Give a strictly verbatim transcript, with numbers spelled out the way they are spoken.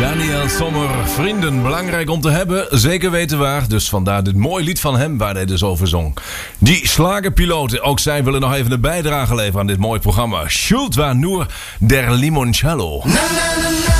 Daniel Sommer, vrienden, belangrijk om te hebben, zeker weten waar. Dus vandaar dit mooie lied van hem waar hij dus over zong. Die slagerpiloten, ook zij willen nog even een bijdrage leveren aan dit mooie programma. Schuld war nur der Limoncello. Na, na, na, na.